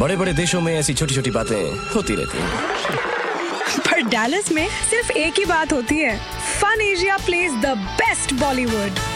बड़े बड़े देशों में ऐसी छोटी छोटी बातें होती रहती हैं। पर डैलस में सिर्फ एक ही बात होती है, fun Asia plays the best Bollywood.